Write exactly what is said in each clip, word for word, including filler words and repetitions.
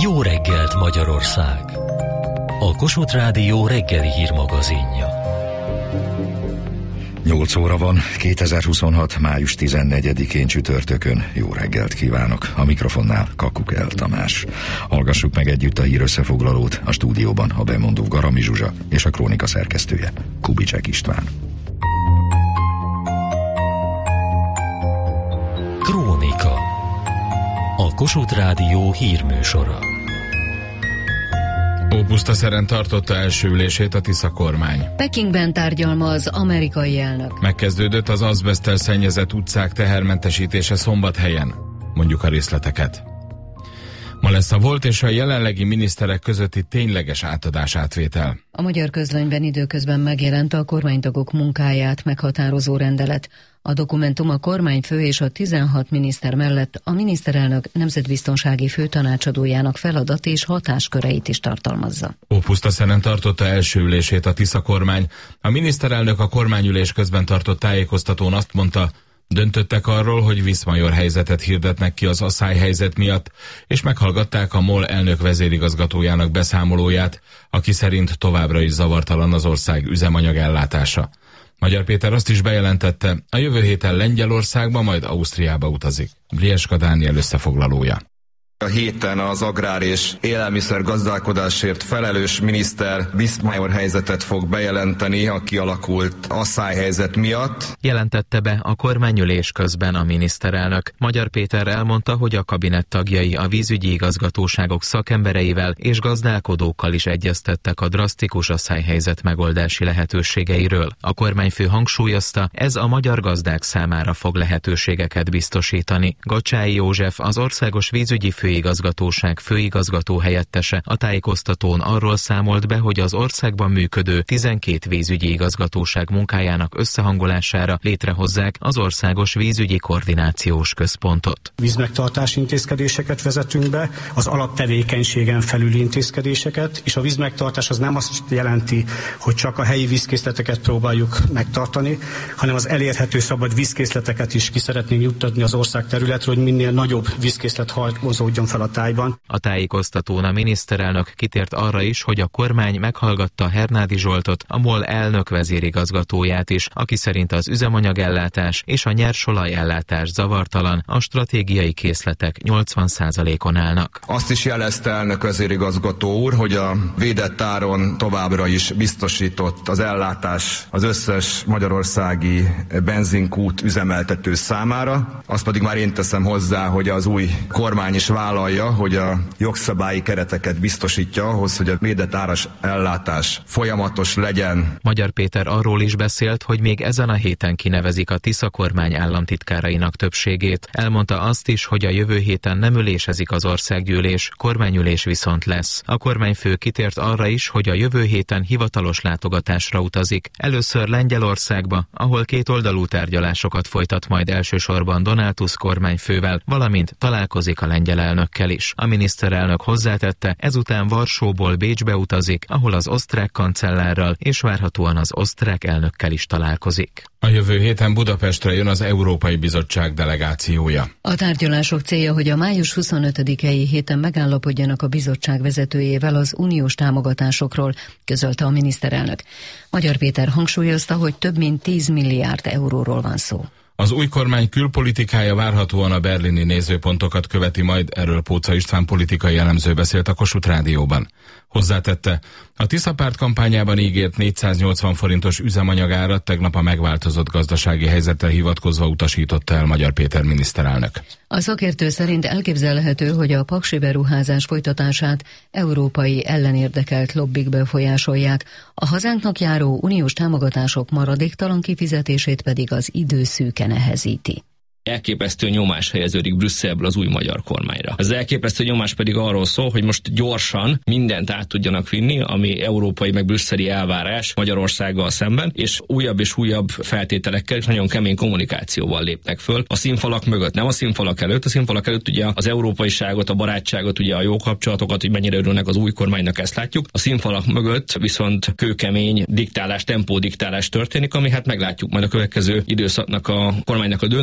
Jó reggelt Magyarország! A Kossuth Rádió reggeli hírmagazinja. nyolc óra van, kétezer-huszonhat. május tizennegyedikén csütörtökön. Jó reggelt kívánok! A mikrofonnál Kakukel Tamás. Hallgassuk meg együtt a hír összefoglalót. A stúdióban a bemondó Garami Zsuzsa és a krónika szerkesztője Kubicek István. Krónika. A Kossuth Rádió hírműsora. Ópusztaszeren tartotta első ülését a Tisza kormány. Pekingben tárgyal ma az amerikai elnök. Megkezdődött az azbeszttel szennyezett utcák tehermentesítése Szombathelyen. Mondjuk a részleteket. Ma lesz a volt és a jelenlegi miniszterek közötti tényleges átadás-átvétel. A Magyar Közlönyben időközben megjelent a kormánytagok munkáját meghatározó rendelet. A dokumentum a kormányfő és a tizenhat miniszter mellett a miniszterelnök nemzetbiztonsági főtanácsadójának feladat és hatásköreit is tartalmazza. Ópusztaszeren tartotta első ülését a Tisza kormány. A miniszterelnök a kormányülés közben tartott tájékoztatón azt mondta, döntöttek arról, hogy Viszmajor helyzetet hirdetnek ki az asszályhelyzet miatt, és meghallgatták a MOL elnök vezérigazgatójának beszámolóját, aki szerint továbbra is zavartalan az ország üzemanyagellátása. Magyar Péter azt is bejelentette, a jövő héten Lengyelországba, majd Ausztriába utazik. Brieska Dániel összefoglalója. A héten az agrár és élelmiszer gazdálkodásért felelős miniszter Viszmajor helyzetet fog bejelenteni a kialakult asszályhelyzet miatt. Jelentette be a kormányülés közben a miniszterelnök. Magyar Péter elmondta, hogy a kabinett tagjai a vízügyi igazgatóságok szakembereivel és gazdálkodókkal is egyeztettek a drasztikus asszályhelyzet megoldási lehetőségeiről. A kormányfő hangsúlyozta, ez a magyar gazdák számára fog lehetőségeket biztosítani. Gacsái József, az országos vízügyi fő igazgatóság főigazgató helyettese a tájékoztatón arról számolt be, hogy az országban működő tizenkét vízügyi igazgatóság munkájának összehangolására létrehozzák az országos vízügyi koordinációs központot. Vízmegtartási intézkedéseket vezetünk be, az alaptevékenységen felüli intézkedéseket, és a vízmegtartás az nem azt jelenti, hogy csak a helyi vízkészleteket próbáljuk megtartani, hanem az elérhető szabad vízkészleteket is ki szeretnénk juttatni az ország területről, hogy minél nagyobb vízkészlet halmozódjon fel a tájban. A tájékoztatón a miniszterelnök kitért arra is, hogy a kormány meghallgatta Hernádi Zsoltot, a MOL elnök vezérigazgatóját is, aki szerint az üzemanyagellátás és a nyersolajellátás zavartalan, a stratégiai készletek nyolcvan százalékon állnak. Azt is jelezte elnök vezérigazgató úr, hogy a védett áron továbbra is biztosított az ellátás az összes magyarországi benzinkút üzemeltető számára. Azt pedig már én teszem hozzá, hogy az új kormány is vállalja, hogy a jogszabályi kereteket biztosítja ahhoz, hogy a védett áras ellátás folyamatos legyen. Magyar Péter arról is beszélt, hogy még ezen a héten kinevezik a Tisza kormány államtitkárainak többségét. Elmondta azt is, hogy a jövő héten nem ülésezik az országgyűlés, kormányülés viszont lesz. A kormányfő kitért arra is, hogy a jövő héten hivatalos látogatásra utazik. Először Lengyelországba, ahol kétoldalú tárgyalásokat folytat majd elsősorban Donald Tusk kormányfővel, valamint találkozik a lengyel elnökkel is. A miniszterelnök hozzátette, ezután Varsóból Bécsbe utazik, ahol az osztrák kancellárral és várhatóan az osztrák elnökkel is találkozik. A jövő héten Budapestre jön az Európai Bizottság delegációja. A tárgyalások célja, hogy a május huszonötödikei héten megállapodjanak a bizottság vezetőjével az uniós támogatásokról, közölte a miniszterelnök. Magyar Péter hangsúlyozta, hogy több mint tíz milliárd euróról van szó. Az új kormány külpolitikája várhatóan a berlini nézőpontokat követi majd, erről Póca István politikai elemző beszélt a Kossuth Rádióban. Hozzátette, a Tisza párt kampányában ígért négyszáznyolcvan forintos üzemanyagárat tegnap a megváltozott gazdasági helyzetre hivatkozva utasította el Magyar Péter miniszterelnök. A szakértő szerint elképzelhető, hogy a paksi beruházás folytatását európai ellenérdekelt lobbik befolyásolják, a hazánknak járó uniós támogatások maradéktalan kifizetését pedig az idő szűke nehezíti. Elképesztő nyomás helyeződik Brüsszelből az új magyar kormányra. Az elképesztő nyomás pedig arról szól, hogy most gyorsan mindent át tudjanak vinni, ami európai meg brüsszeli elvárás Magyarországgal szemben, és újabb és újabb feltételekkel és nagyon kemény kommunikációval lépnek föl a színfalak mögött. Nem a színfalak előtt, a színfalak előtt ugye az európaiságot, a barátságot, ugye a jó kapcsolatokat, hogy mennyire örülnek az új kormánynak, ezt látjuk. A színfalak mögött viszont kőkemény diktálás, tempódiktálás történik, ami hát meglátjuk majd a következő időszaknak a kormánynak a döntéseiből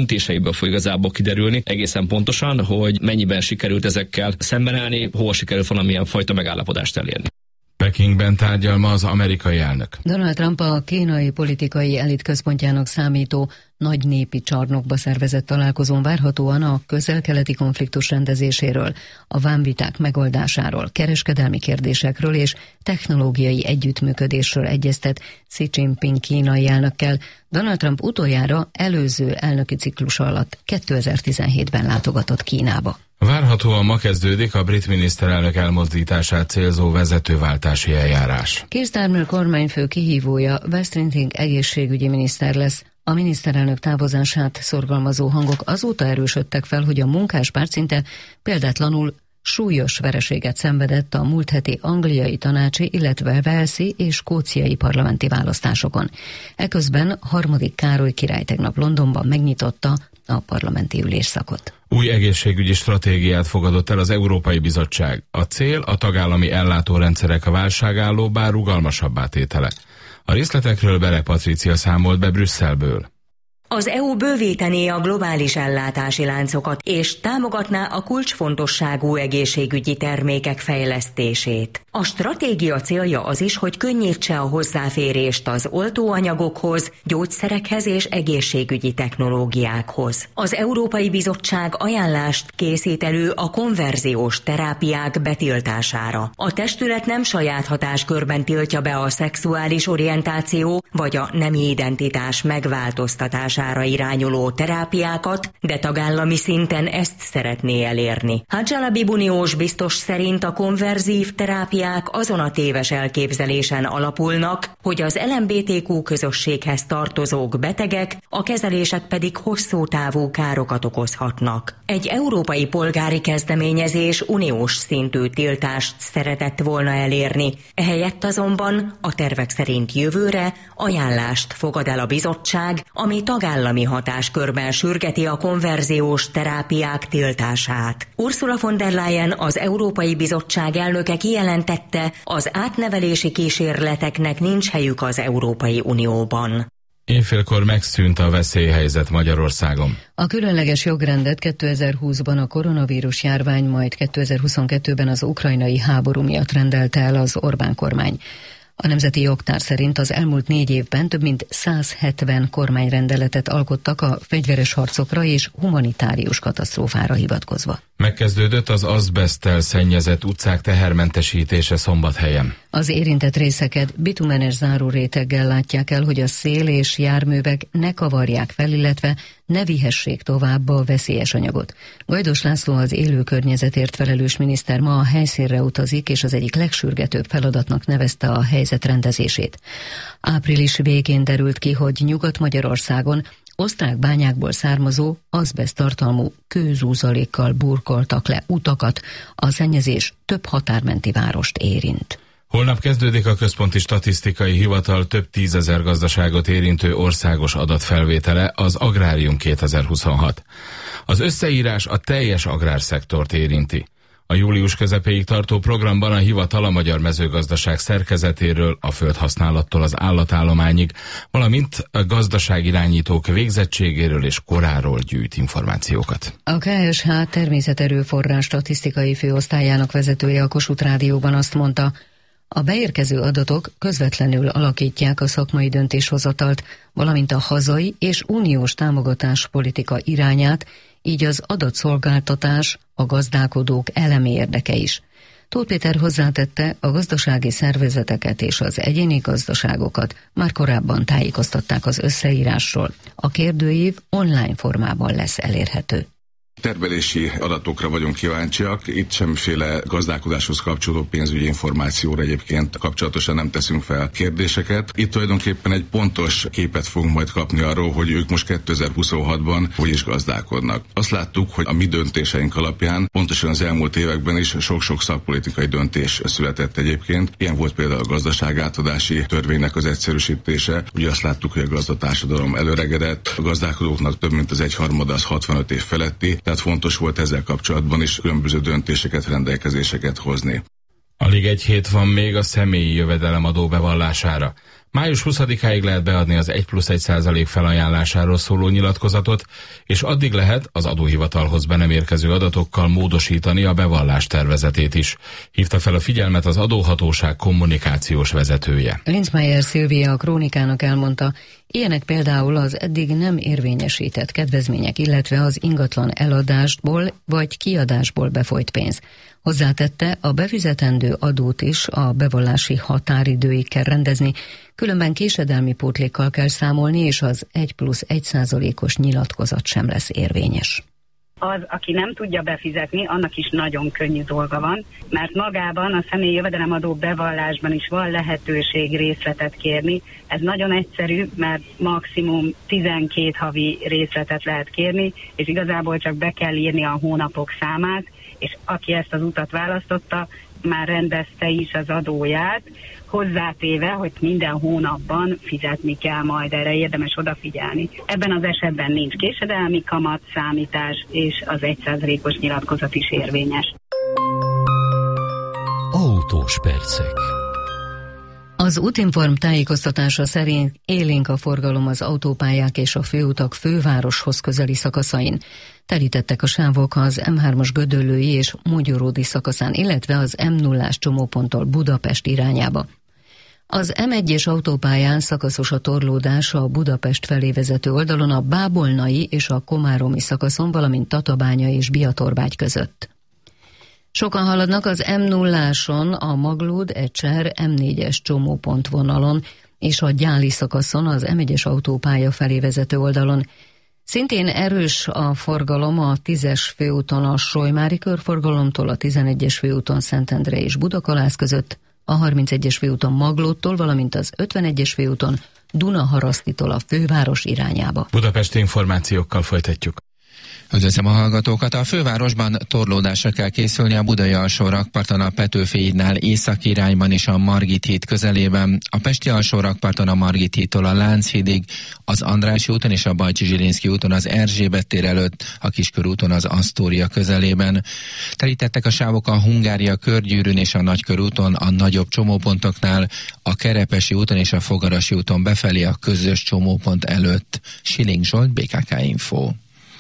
ebből fog igazából kiderülni egészen pontosan, hogy mennyiben sikerült ezekkel szembenállni, hol sikerült valamilyen fajta megállapodást elérni. Pekingben tárgyal ma az amerikai elnök. Donald Trump a kínai politikai elit központjának számító nagy népi csarnokba szervezett találkozón várhatóan a közel-keleti konfliktus rendezéséről, a vámviták megoldásáról, kereskedelmi kérdésekről és technológiai együttműködésről egyeztet Xi Jinping kínai elnökkel. Donald Trump utoljára előző elnöki ciklus alatt kétezer-tizenhétben látogatott Kínába. Várhatóan ma kezdődik a brit miniszterelnök elmozdítását célzó vezetőváltási eljárás. Keir Starmer kormányfő kihívója West Keating egészségügyi miniszter lesz. A miniszterelnök távozását szorgalmazó hangok azóta erősödtek fel, hogy a munkáspárt szinte példátlanul súlyos vereséget szenvedett a múlt heti angliai tanácsi, illetve walesi és skóciai parlamenti választásokon. Eközben harmadik Károly király tegnap Londonban megnyitotta a parlamenti ülésszakot. Új egészségügyi stratégiát fogadott el az Európai Bizottság. A cél a tagállami ellátórendszerek a válságálló, bár rugalmasabbá tétele. A részletekről Bere Patrícia számolt be Brüsszelből. Az é u bővítené a globális ellátási láncokat, és támogatná a kulcsfontosságú egészségügyi termékek fejlesztését. A stratégia célja az is, hogy könnyítse a hozzáférést az oltóanyagokhoz, gyógyszerekhez és egészségügyi technológiákhoz. Az Európai Bizottság ajánlást készít elő a konverziós terápiák betiltására. A testület nem saját hatáskörben tiltja be a szexuális orientáció vagy a nemi identitás megváltoztatására irányuló terápiákat, de tagállami szinten ezt szeretné elérni. Hadjalabi Uniós biztos szerint a konverzív terápiák azon a téves elképzelésen alapulnak, hogy az el em bé té kú közösséghez tartozók betegek, a kezelések pedig hosszú távú károkat okozhatnak. Egy európai polgári kezdeményezés uniós szintű tiltást szeretett volna elérni, ehelyett azonban a tervek szerint jövőre ajánlást fogad el a bizottság, ami tagállami hatáskörben sürgeti a konverziós terápiák tiltását. Ursula von der Leyen, az Európai Bizottság elnöke kijelentette, az átnevelési kísérleteknek nincs helyük az Európai Unióban. Éjfélkor megszűnt a veszélyhelyzet Magyarországon. A különleges jogrendet kétezer-húszban a koronavírus járvány, majd kétezer-huszonkettőben az ukrajnai háború miatt rendelte el az Orbán kormány. A Nemzeti Jogtár szerint az elmúlt négy évben több mint száz hetven kormányrendeletet alkottak a fegyveres harcokra és humanitárius katasztrófára hivatkozva. Megkezdődött az azbeszttel szennyezett utcák tehermentesítése Szombathelyen. Az érintett részeket bitumenes záróréteggel látják el, hogy a szél és járművek ne kavarják fel, illetve ne vihessék tovább a veszélyes anyagot. Gajdos László, az élő környezetért felelős miniszter ma a helyszínre utazik, és az egyik legsürgetőbb feladatnak nevezte a helyzet rendezését. Április végén derült ki, hogy Nyugat-Magyarországon osztrák bányákból származó azbeszt tartalmú kőzúzalékkal burkoltak le utakat, a szennyezés több határmenti várost érint. Holnap kezdődik a Központi Statisztikai Hivatal több tízezer gazdaságot érintő országos adatfelvétele, az Agrárium kétezer-huszonhat. Az összeírás a teljes agrárszektort érinti. A július közepéig tartó programban a hivatal a magyar mezőgazdaság szerkezetéről, a földhasználattól az állatállományig, valamint a gazdaságirányítók végzettségéről és koráról gyűjt információkat. A ká es há természeterőforrás statisztikai főosztályának vezetője a Kossuth Rádióban azt mondta, a beérkező adatok közvetlenül alakítják a szakmai döntéshozatalt, valamint a hazai és uniós támogatáspolitika irányát, így az adatszolgáltatás a gazdálkodók elemi érdeke is. Tóth Péter hozzátette, a gazdasági szervezeteket és az egyéni gazdaságokat már korábban tájékoztatták az összeírásról. A kérdőív online formában lesz elérhető. Termelési adatokra vagyunk kíváncsiak, itt semmiféle gazdálkodáshoz kapcsolódó pénzügyi információra egyébként kapcsolatosan nem teszünk fel kérdéseket. Itt tulajdonképpen egy pontos képet fogunk majd kapni arról, hogy ők most kétezer-huszonhatban hogy is gazdálkodnak. Azt láttuk, hogy a mi döntéseink alapján pontosan az elmúlt években is sok-sok szakpolitikai döntés született egyébként. Ilyen volt például a gazdaságátadási törvénynek az egyszerűsítése. Ugye azt láttuk, hogy a gazdatársadalom előregedett, a gazdálkodóknak több mint az egyharmada az hatvanöt év feletti. Tehát fontos volt ezzel kapcsolatban is különböző döntéseket, rendelkezéseket hozni. Alig egy hét van még a személyi jövedelemadó bevallására. Május huszadikáig lehet beadni az egy plusz egy százalék felajánlásáról szóló nyilatkozatot, és addig lehet az adóhivatalhoz be nem érkező adatokkal módosítani a bevallás tervezetét is. Hívta fel a figyelmet az adóhatóság kommunikációs vezetője. Linzmeier Szilvia a Krónikának elmondta, ilyenek például az eddig nem érvényesített kedvezmények, illetve az ingatlan eladásból vagy kiadásból befolyt pénz. Hozzátette, a befizetendő adót is a bevallási határidőig kell rendezni, különben késedelmi pótlékkal kell számolni, és az egy plusz egy százalékos nyilatkozat sem lesz érvényes. Az, aki nem tudja befizetni, annak is nagyon könnyű dolga van, mert magában a személyi jövedelemadó bevallásban is van lehetőség részletet kérni. Ez nagyon egyszerű, mert maximum tizenkét havi részletet lehet kérni, és igazából csak be kell írni a hónapok számát, és aki ezt az utat választotta, már rendezte is az adóját, hozzátéve, hogy minden hónapban fizetni kell majd, erre érdemes odafigyelni. Ebben az esetben nincs késedelmi kamat számítás, és az egy százalékos nyilatkozat is érvényes. Autós percek. Az Útinform tájékoztatása szerint élénk a forgalom az autópályák és a főutak fővároshoz közeli szakaszain. Telítettek a sávok az em hármas Gödöllői és Mogyoródi szakaszán, illetve az em nullás csomóponttól Budapest irányába. Az em egyes autópályán szakaszos a torlódás a Budapest felé vezető oldalon, a bábolnai és a komáromi szakaszon, valamint Tatabánya és Biatorbágy között. Sokan haladnak az em nulláson, a Maglód, Ecser, em négyes csomópont vonalon és a Gyáli szakaszon, az em egyes autópálya felé vezető oldalon. Szintén erős a forgalom a tízes főúton a Solymári körforgalomtól, a tizenegyes főúton Szentendre és Budakalász között, a harmincegyes főúton Maglódtól, valamint az ötvenegyes főúton Dunaharasztitól a főváros irányába. Budapesti információkkal folytatjuk. Üdvözlöm a hallgatókat! A fővárosban torlódásra kell készülni a Budai alsó rakparton a Petőfi hídnál északi irányban és a Margit híd közelében, a Pesti alsó rakparton a Margit hídtól a Lánchídig, az Andrássy úton és a Bajcsy-Zsilinszky úton az Erzsébet tér előtt, a Kiskörúton az Asztória közelében. Telítettek a sávok a Hungária körgyűrűn és a Nagykörúton a nagyobb csomópontoknál, a Kerepesi úton és a Fogarasi úton befelé a közös csomópont előtt. Siling Zsolt, bé ká ká Info.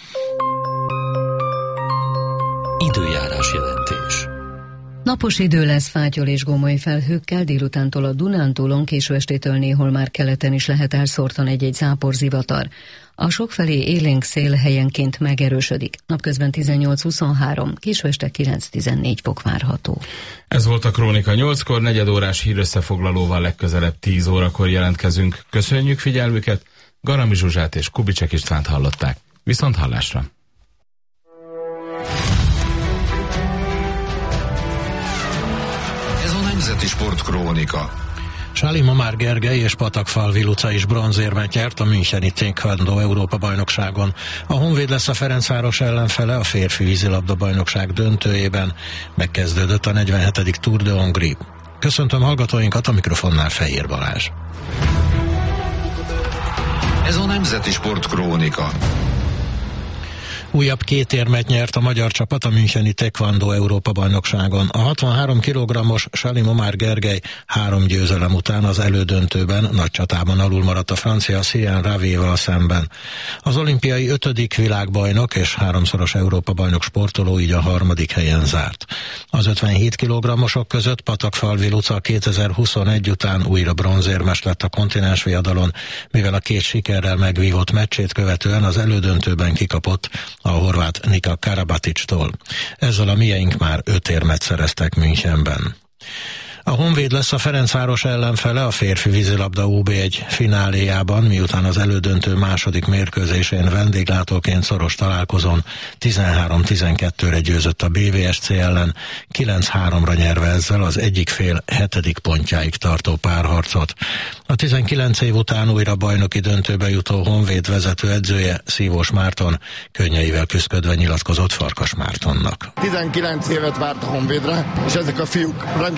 Időjárás jelentés. Napos idő lesz fátyol és gomoly felhőkkel, délutántól a Dunántúlon, késő estétől néhol már keleten is lehet elszórtan egy-egy záporzivatar. A sokfelé élénk szél helyenként megerősödik. Napközben tizennyolc-huszonhárom, késő este kilenc-tizennégy fok várható. Ez volt a Krónika. nyolckor negyedórás hírösszefoglalóval legközelebb tíz órakor jelentkezünk. Köszönjük figyelmüket, Garami Zsuzsát és Kubicsek Istvánt hallották. Viszont hallásra! Nemzeti Sportkrónika. Sáli Momár Gergely és Patakfalvi Luca is bronzérmet nyert a müncheni Taekwondo Európa-bajnokságon. A Honvéd lesz a Ferencváros ellenfele a férfi vízilabda-bajnokság döntőjében. Megkezdődött a negyvenhetedik Tour de Hongrie. Köszöntöm hallgatóinkat, a mikrofonnál Fehér Balázs. Ez a Nemzeti Sportkrónika. Újabb két érmet nyert a magyar csapat a müncheni Taekwondo Európa-bajnokságon. A hatvanhárom kilogrammos Sáli Momár Gergely három győzelem után az elődöntőben nagy csatában alul maradt a francia Cyril Ravéval szemben. Az olimpiai ötödik világbajnok és háromszoros Európa-bajnok sportoló így a harmadik helyen zárt. Az ötvenhét kilogrammosok között Patakfalvi Luca kétezer-huszonegy után újra bronzérmes lett a kontinens viadalon, mivel a két sikerrel megvívott meccsét követően az elődöntőben kikapott a horvát Nika Karabatic-tól. Ezzel a mieink már öt érmet szereztek Münchenben. A Honvéd lesz a Ferencváros ellenfele a férfi vízilabda u bé egy fináléjában, miután az elődöntő második mérkőzésén vendéglátóként szoros találkozón tizenhárom tizenkettőre győzött a bé vé es cé ellen, kilenc háromra nyerve ezzel az egyik fél hetedik pontjáig tartó párharcot. A tizenkilenc év után újra bajnoki döntőbe jutó Honvéd vezető edzője, Szívós Márton könnyeivel küszködve nyilatkozott Farkas Mártonnak. tizenkilenc évet várt a Honvédre, és ezek a fiúk rengeteget dolgoztak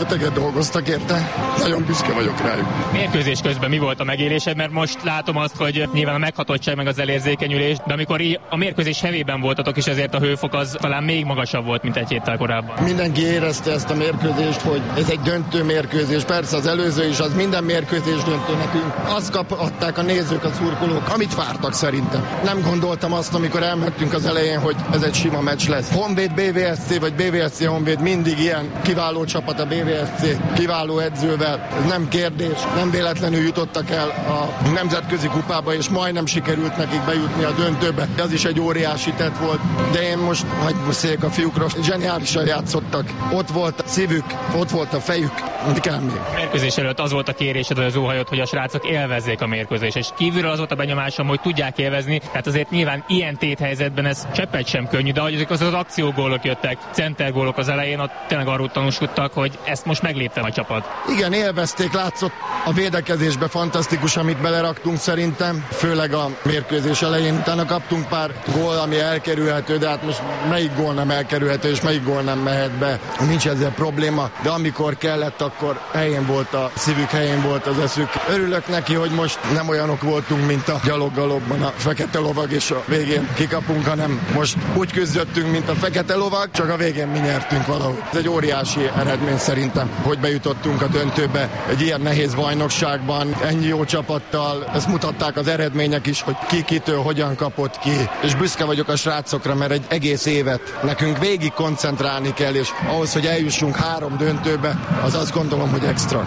dolgoztak érte. Nagyon büszke vagyok rájuk. Mérkőzés közben mi volt a megélésed? Mert most látom azt, hogy nyilván a meghatottság meg az elérzékenyülés, de amikor a mérkőzés hevében voltatok is, ezért a hőfok az talán még magasabb volt, mint egy héttel korábban. Mindenki érezte ezt a mérkőzést, hogy ez egy döntő mérkőzés. Persze az előző is, az minden mérkőzés döntő nekünk. Azt kaphatták a nézők, a szurkolók, amit vártak szerintem. Nem gondoltam azt, amikor elmentünk az elején, hogy ez egy sima meccs lesz. Honvéd bé vé es cé vagy bé vé es cé Honvéd mindig ilyen kiváló csapat a bé vé es cé, kiváló edzővel. Ez nem kérdés. Nem véletlenül jutottak el a nemzetközi kupába, és majdnem sikerült nekik bejutni a döntőbe. Az is egy óriási tett volt. De én most hagyj beszéljek a fiúkról. Zseniálisan játszottak. Ott volt a szívük, ott volt a fejük. Mi kell még? A mérkőzés előtt az volt a kérésed, vagy az óhajod, hogy a srácok élvezzék a mérkőzést, és kívülről az volt a benyomásom, hogy tudják élvezni. Tehát azért nyilván ilyen téthelyzetben ez cseppet sem könnyű, de ahogy ezek az, az akciógólok jöttek, centergólok az elején, ott tényleg arról tanúskodtak, hogy ezt most meglépte a csapat. Igen, élvezték, látszott a védekezésbe fantasztikus, amit beleraktunk szerintem, főleg a mérkőzés elején. Utána kaptunk pár gól, ami elkerülhető, de hát most melyik gól nem elkerülhető, és melyik gól nem mehet be. Nincs ezzel probléma, de amikor kellett, akkor helyén volt a szívük, helyén volt az eszük. Örülök neki, hogy most nem olyanok voltunk, mint a gyaloggalobban a fekete lovag, és a végén kikapunk, hanem most úgy küzdöttünk, mint a fekete lovag, csak a végén mi nyertünk valahogy. Ez egy óriási eredmény szerintem, hogy bejutottunk a döntőbe egy ilyen nehéz bajnokságban, ennyi jó csapattal. Ezt mutatták az eredmények is, hogy ki kitől hogyan kapott ki. És büszke vagyok a srácokra, mert egy egész évet nekünk végig koncentrálni kell, és ahhoz, hogy eljussunk három döntőbe, az azt gondolom, hogy extra.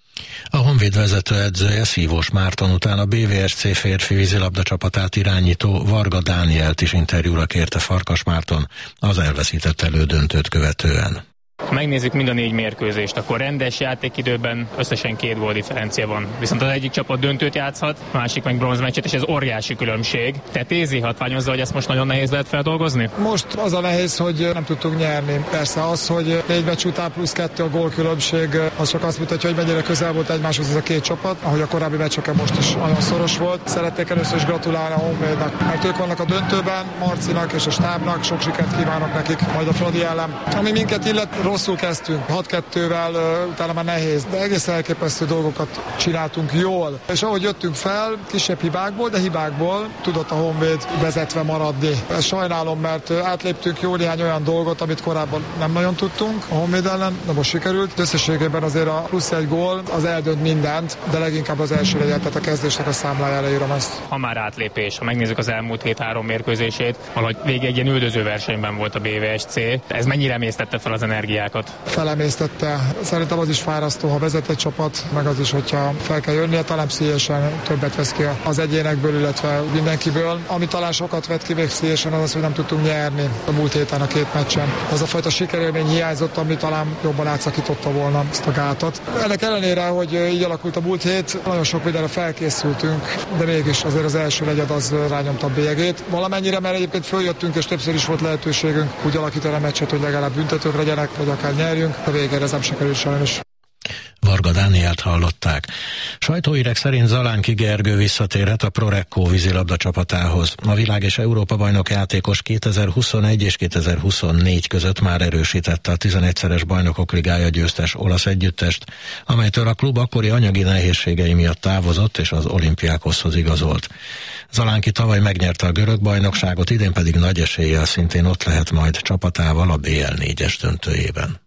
A Honvéd vezetőedzője Szívós Márton után a bé vé es cé férfi vízilabda csapatát irányító Varga Dánielt is interjúra kérte Farkas Márton az elveszített elődöntőt követően. Ha megnézzük mind a négy mérkőzést, akkor rendes játékidőben összesen két gól differencia van. Viszont az egyik csapat döntőt játszhat, a másik meg bronzmeccset, és ez óriási különbség. Te Tézi hatványozza, hogy ezt most nagyon nehéz lehet feldolgozni? Most az a nehéz, hogy nem tudtunk nyerni. Persze az, hogy négy meccs után plusz kettő a gólkülönbség, az csak azt mutatja, hogy mennyire közel volt egymáshoz ez a két csapat, ahogy a korábbi meccseken most is nagyon szoros volt. Szeretnék először is gratulálni a Honvédnak, mert ők vannak a döntőben, Marcinak és a stábnak, sok sikert kívánok nekik majd a Fradi ellen. Ami minket illet, rosszul kezdtünk, hat kettővel, utána már nehéz, de egész elképesztő dolgokat csináltunk jól. És ahogy jöttünk fel, kisebb hibákból, de hibákból tudott a Honvéd vezetve maradni. Ezt sajnálom, mert átléptünk jó néhány olyan dolgot, amit korábban nem nagyon tudtunk a Honvéd ellen, de most sikerült. Összességében azért a plusz egy gól az eldönt mindent, de leginkább az első legyen, tehát a kezdésnek a számlájára írom ezt. Ha már átlépés, ha megnézzük az elmúlt hét három mérkőzését, valahogy végig egy ilyen üldöző versenyben volt a bé vé es cé. Ez mennyire emésztette fel az energiákat? Felemésztette. Szerintem az is fárasztó, ha vezet egy csapat, meg az is, hogyha fel kell jönnie, talán pszichésen többet vesz ki az egyénekből, illetve mindenkiből. Ami talán sokat vett ki még pszichésen, az az, hogy nem tudtunk nyerni a múlt héten a két meccsen. Az a fajta sikerélmény hiányzott, ami talán jobban átszakította volna ezt a gátat. Ennek ellenére, hogy így alakult a múlt hét, nagyon sok mindenre felkészültünk, de mégis azért az első negyed az rányomta a bélyegét. Valamennyire, mert egyébként följöttünk, és többször is volt lehetőségünk úgy alakítani a meccset, hogy legalább büntetők legyenek, vagy akár nyerjünk, a végére ez nem sikerült sajnos. Varga Dánielt hallották. Sajtóhírek szerint Zalánki Gergő visszatérhet a Prorecco vízilabda csapatához. A világ és Európa bajnok játékos kétezer-huszonegy és kétezer-huszonnégy között már erősítette a tizenegyszeres bajnokok ligája győztes olasz együttest, amelytől a klub akkori anyagi nehézségei miatt távozott és az Olympiákoshoz igazolt. Zalánki tavaly megnyerte a görög bajnokságot, idén pedig nagy eséllyel szintén ott lehet majd csapatával a bé el négyes döntőjében.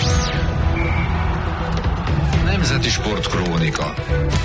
Nemzeti Sport Krónika.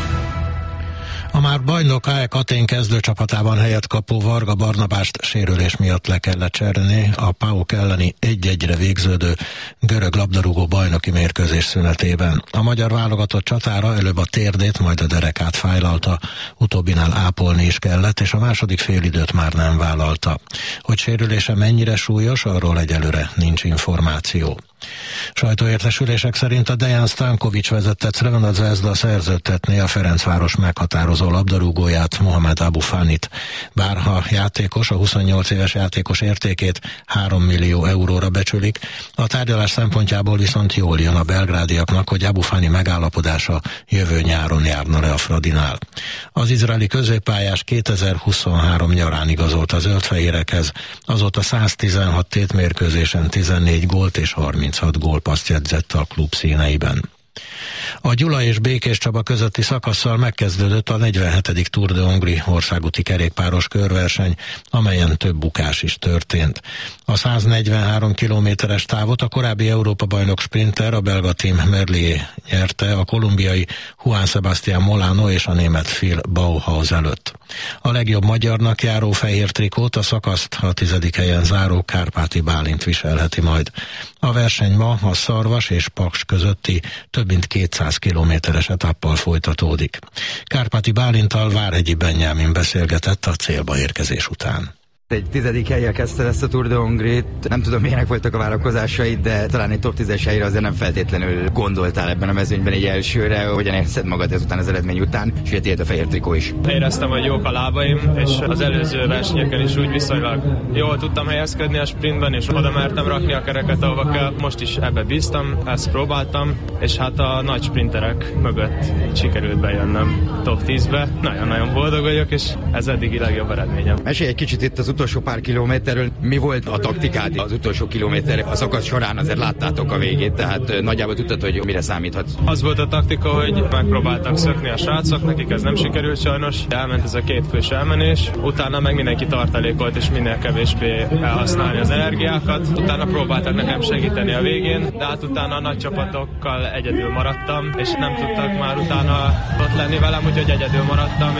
A már bajnok á e Atén kezdőcsapatában helyet kapó Varga Barnabást sérülés miatt le kellett cserélni a PAOK elleni egy-egyre végződő görög labdarúgó bajnoki mérkőzés szünetében. A magyar válogatott csatára előbb a térdét, majd a derekát fájlalta, utóbbinál ápolni is kellett, és a második félidőt már nem vállalta. Hogy sérülése mennyire súlyos, arról egyelőre nincs információ. Sajtóértesülések szerint a Dejan Stanković vezette Crvena Zvezda szerződtetné a Ferencváros meghatározó labdarúgóját, Mohamed Abu Fanit. Bárha játékos, a huszonnyolc éves játékos értékét három millió euróra becsülik, a tárgyalás szempontjából viszont jól jön a belgrádiaknak, hogy Abu Fani megállapodása jövő nyáron járna le a Fradinál. Az izraeli középpályás kétezer-huszonhárom nyarán igazolt a zöldfehérekhez, azóta száztizenhat tétmérkőzésen tizennégy gólt és harminchat gólpasszt jegyzett a klub színeiben. A Gyula és Békés Csaba közötti szakasszal megkezdődött a negyvenhetedik Tour de Hongrie országúti kerékpáros körverseny, amelyen több bukás is történt. A száznegyvenhárom kilométeres távot a korábbi Európa-bajnok sprinter, a belga Tim Merlier nyerte a kolumbiai Juan Sebastián Molano és a német Phil Bauhaus előtt. A legjobb magyarnak járó fehér trikót, a szakaszt a tizedik helyen záró Kárpáti Bálint viselheti majd. A verseny ma a Szarvas és Paks közötti több mint kétszáz kilométeres etappal folytatódik. Kárpáti Bálinttal Várhegyi Benyámin beszélgetett a célba érkezés után. Egy tizedik helyen kezdte ezt a Tour de Hongrie-t. Nem tudom, milyenek voltak a várakozásaid, de talán egy top tízes helyre azért nem feltétlenül gondoltál ebben a mezőnyben egy elsőre. Hogyan érzed magad ezután az eredmény után, és ugye tiéd a fehér trikó is? Éreztem, hogy jók a lábaim, és az előző versenyeken is úgy viszonylag jól tudtam helyezkedni a sprintben, és oda mertem rakni a kereket, ahova kell. Most is ebbe bíztam, ezt próbáltam, és hát a nagy sprinterek mögött sikerült bejönnöm top tízbe. Nagyon-nagyon boldog vagyok, és ez eddigi legjobb eredményem. Mesélj egy kicsit itt az utolsó pár kilométerről. Mi volt a taktikád az utolsó kilométer? A szakasz során azért láttátok a végét, tehát nagyjából tudtad, hogy mire számíthatsz. Az volt a taktika, hogy megpróbáltak szökni a srácok, nekik ez nem sikerült sajnos. Elment ez a két fős elmenés, utána meg mindenki tartalékolt és minél kevésbé elhasználni az energiákat. Utána próbáltak nekem segíteni a végén, de hát utána a nagy csapatokkal egyedül maradtam, és nem tudtak már utána ott lenni velem, úgyhogy egyedül maradtam.